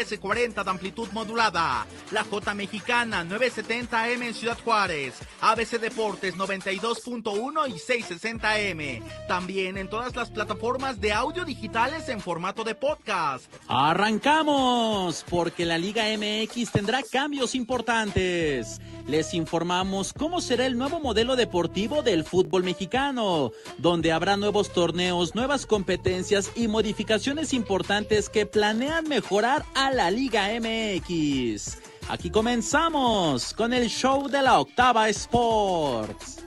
S40 de amplitud modulada, la J Mexicana 970 AM en Ciudad Juárez, ABC Deportes 92.1 y 660 AM, también en todas las plataformas de audio digitales en formato de podcast. ¡Arrancamos! Porque la Liga MX tendrá cambios importantes. Les informamos cómo será el nuevo modelo deportivo del fútbol mexicano, donde habrá nuevos torneos, nuevas competencias y modificaciones importantes que planean mejorar a la Liga MX. Aquí comenzamos con el show de la Octava Sports.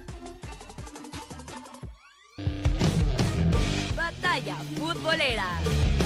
Batalla futbolera.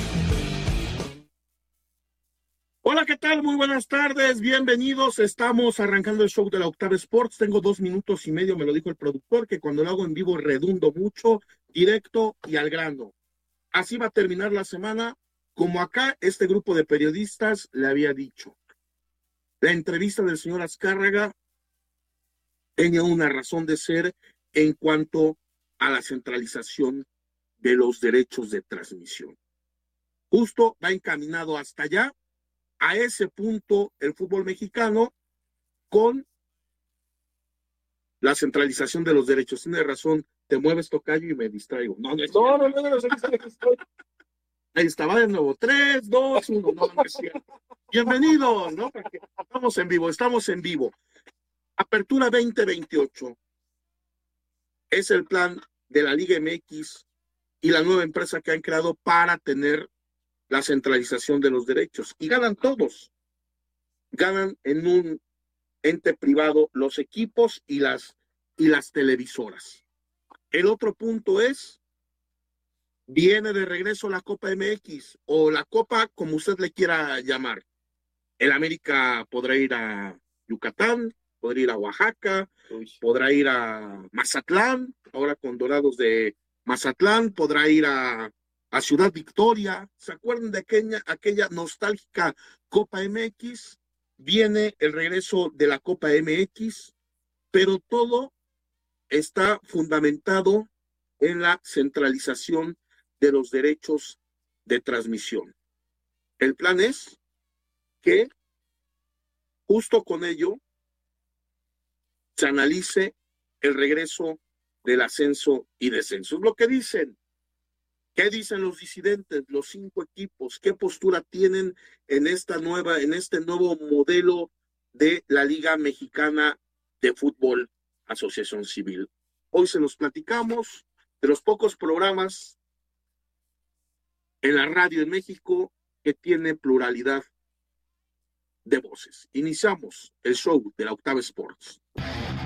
Hola, ¿qué tal? Muy buenas tardes, bienvenidos. Estamos arrancando el show de la Octava Sports. Tengo 2 minutos y medio, me lo dijo el productor, que cuando lo hago en vivo redundo mucho, directo y al grano. Así va a terminar la semana, como acá este grupo de periodistas le había dicho. La entrevista del señor Azcárraga tenía una razón de ser en cuanto a la centralización de los derechos de transmisión. Justo va encaminado hasta allá. A ese punto el fútbol mexicano con la centralización de los derechos. Tiene razón, te mueves, tocayo, y me distraigo. No, ahí estaba de nuevo, 3, 2, 1, no es cierto. Bienvenidos, ¿no? Porque estamos en vivo. Apertura 2028 es el plan de la Liga MX y la nueva empresa que han creado para tener la centralización de los derechos. Y ganan todos. Ganan en un ente privado los equipos y las televisoras. El otro punto es, viene de regreso la Copa MX, o la Copa como usted le quiera llamar. El América podrá ir a Yucatán, podrá ir a Oaxaca, podrá ir a Mazatlán, ahora con Dorados de Mazatlán, podrá ir a Ciudad Victoria. ¿Se acuerdan de aquella nostálgica Copa MX? Viene el regreso de la Copa MX, pero todo está fundamentado en la centralización de los derechos de transmisión. El plan es que justo con ello se analice el regreso del ascenso y descenso. Es lo que dicen. ¿Qué dicen los disidentes, los 5 equipos? ¿Qué postura tienen en este nuevo modelo de la Liga Mexicana de Fútbol Asociación Civil? Hoy se los platicamos, de los pocos programas en la radio en México que tiene pluralidad de voces. Iniciamos el show de la Octava Sports.